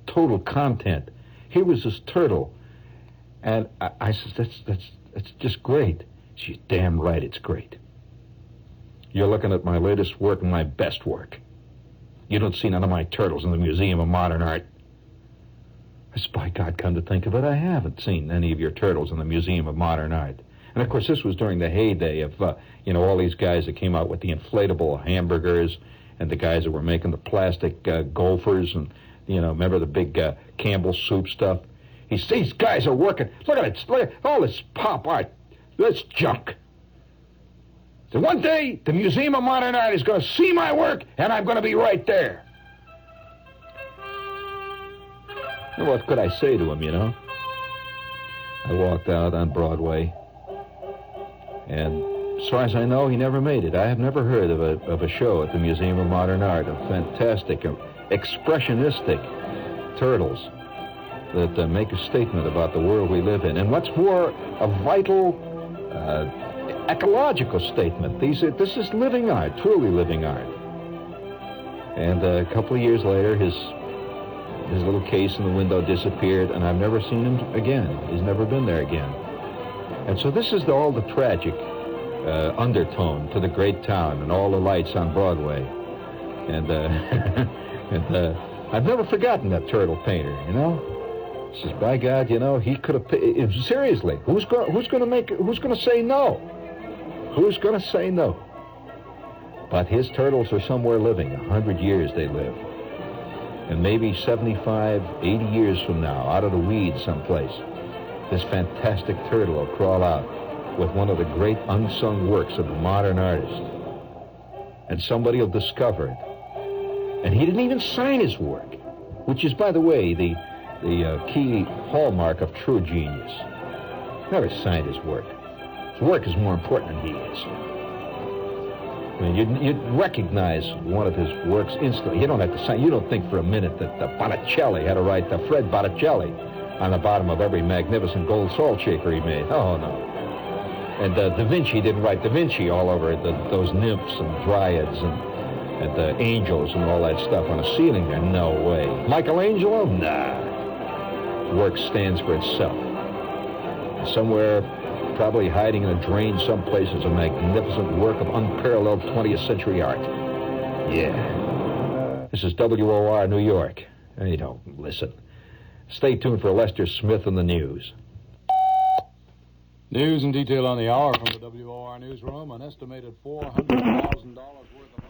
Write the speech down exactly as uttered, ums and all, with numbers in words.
total content. Here was this turtle. And I, I said, that's, that's, that's just great. She's damn right it's great. You're looking at my latest work and my best work. You don't see none of my turtles in the Museum of Modern Art. I said, by God, come to think of it, I haven't seen any of your turtles in the Museum of Modern Art. And, of course, this was during the heyday of, uh, you know, all these guys that came out with the inflatable hamburgers and the guys that were making the plastic uh, gophers and, you know, remember the big uh, Campbell soup stuff? He says, these guys are working. Look at it. Look at all this pop art. This junk. So one day, the Museum of Modern Art is going to see my work, and I'm going to be right there. And what could I say to him, you know? I walked out on Broadway, and as far as I know, he never made it. I have never heard of a, of a show at the Museum of Modern Art of fantastic, expressionistic turtles that uh, make a statement about the world we live in. And what's more, a vital... Uh, ecological statement. These are, this is living art, truly living art. And uh, a couple of years later, his his little case in the window disappeared, and I've never seen him again. He's never been there again. And so this is the, all the tragic uh, undertone to the great town and all the lights on Broadway. And, uh, and uh, I've never forgotten that turtle painter, you know? Says, by God, you know, he could have... Seriously, who's going who's going to make... Who's going to say no? Who's going to say no? But his turtles are somewhere living. A hundred years they live. And maybe seventy-five, eighty years from now, out of the weeds someplace, this fantastic turtle will crawl out with one of the great unsung works of the modern artist. And somebody will discover it. And he didn't even sign his work, which is, by the way, the, the uh, key hallmark of true genius. Never signed his work. His work is more important than he is. I mean, you'd, you'd recognize one of his works instantly. You don't have to sign. You don't think for a minute that uh, Botticelli had to write the Fred Botticelli on the bottom of every magnificent gold salt shaker he made. Oh, no. And uh, Da Vinci didn't write Da Vinci all over the, those nymphs and dryads and, and uh, angels and all that stuff on a ceiling there. No way. Michelangelo? Nah. Work stands for itself. Somewhere... probably hiding in a drain someplace is a magnificent work of unparalleled twentieth century art. Yeah. This is W O R New York. Hey, don't listen. Stay tuned for Lester Smith and the news. News in detail on the hour from the W O R newsroom. An estimated four hundred thousand dollars worth of...